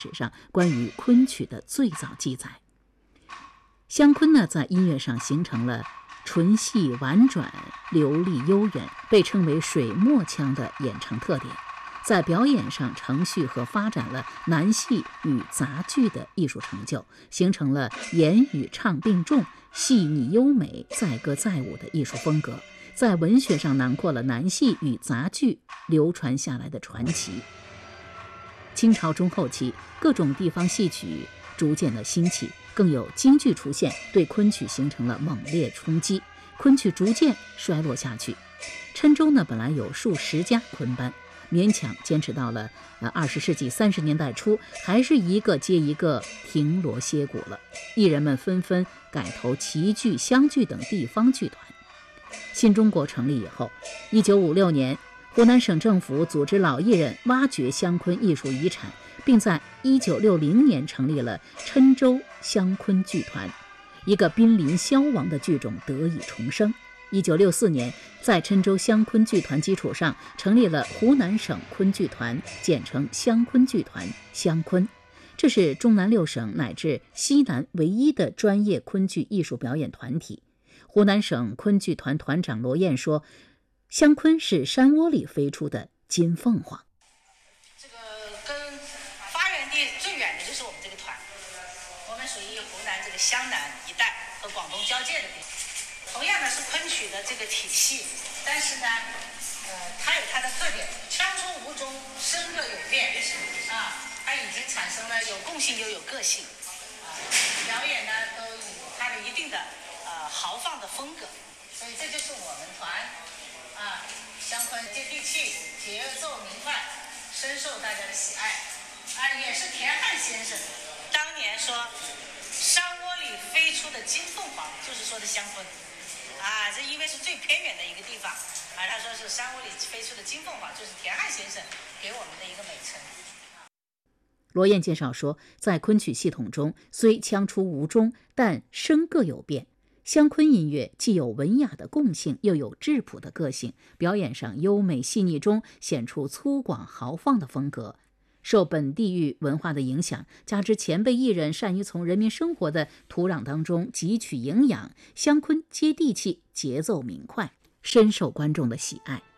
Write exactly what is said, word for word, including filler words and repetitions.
史上关于昆曲的最早记载。湘昆呢，在音乐上形成了纯细婉转、流利悠远，被称为水墨腔的演唱特点。在表演上承续和发展了南戏与杂剧的艺术成就，形成了言语唱并重、细腻优美、载歌载舞的艺术风格。在文学上囊括了南戏与杂剧流传下来的传奇。清朝中后期，各种地方戏曲逐渐的兴起，更有京剧出现，对昆曲形成了猛烈冲击，昆曲逐渐衰落下去。郴州呢，本来有数十家昆班，勉强坚持到了呃二十世纪三十年代初，还是一个接一个停锣歇鼓了。艺人们纷纷改投齐剧、湘剧等地方剧团。新中国成立以后，一九五六年，湖南省政府组织老艺人挖掘湘昆艺术遗产，并在一九六零年成立了郴州湘昆剧团，一个濒临消亡的剧种得以重生。一九六四年，在郴州湘昆剧团基础上，成立了湖南省昆剧团，简称湘昆剧团，湘昆。这是中南六省乃至西南唯一的专业昆剧艺术表演团体。湖南省昆剧团团长罗燕说，湘昆是山窝里飞出的金凤凰。 这个跟发源地最远的就是我们这个团，我们属于湖南这个湘南一带和广东交界的地方。同样呢是昆曲的这个体系，但是呢，呃，它有它的特点，腔出无中，声各有变啊，它已经产生了有共性又有个性啊，表演呢都有它的一定的呃豪放的风格，所以这就是我们团啊，湘昆接地气，节奏明快，深受大家的喜爱啊，也是田汉先生当年说山窝里飞出的金凤凰，就是说的湘昆。啊，这因为是最偏远的一个地方，而他说是山窝里飞出的金凤凰，就是田汉先生给我们的一个美称。 罗燕介绍说，在昆曲系统中，虽腔出无中，但声各有变。湘昆音乐既有文雅的共性，又有质朴的个性，表演上优美细腻中显出粗犷豪放的风格。受本地域文化的影响，加之前辈艺人善于从人民生活的土壤当中汲取营养，湘昆接地气，节奏明快，深受观众的喜爱。